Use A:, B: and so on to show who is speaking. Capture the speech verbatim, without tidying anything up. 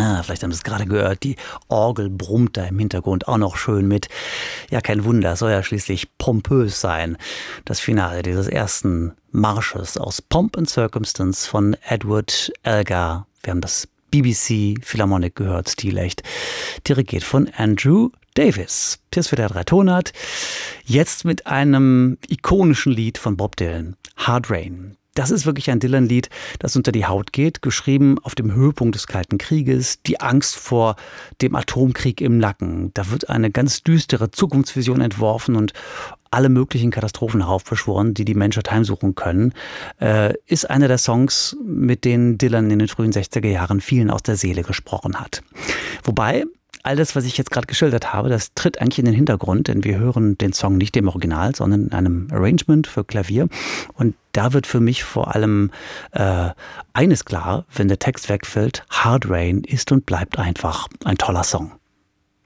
A: Ja, vielleicht haben Sie es gerade gehört, die Orgel brummt da im Hintergrund auch noch schön mit. Ja, kein Wunder, soll ja schließlich pompös sein. Das Finale dieses ersten Marsches aus Pomp and Circumstance von Edward Elgar. Wir haben das B B C Philharmonic gehört, stilecht, dirigiert von Andrew Davis. Hier ist wieder der Tonart. Jetzt mit einem ikonischen Lied von Bob Dylan, Hard Rain. Das ist wirklich ein Dylan-Lied, das unter die Haut geht, geschrieben auf dem Höhepunkt des Kalten Krieges, die Angst vor dem Atomkrieg im Nacken. Da wird eine ganz düstere Zukunftsvision entworfen und alle möglichen Katastrophen heraufbeschworen, die die Menschheit heimsuchen können. Äh, ist einer der Songs, mit denen Dylan in den frühen sechziger Jahren vielen aus der Seele gesprochen hat. Wobei all das, was ich jetzt gerade geschildert habe, das tritt eigentlich in den Hintergrund, denn wir hören den Song nicht im Original, sondern in einem Arrangement für Klavier. Und da wird für mich vor allem äh, eines klar, wenn der Text wegfällt: Hard Rain ist und bleibt einfach ein toller Song.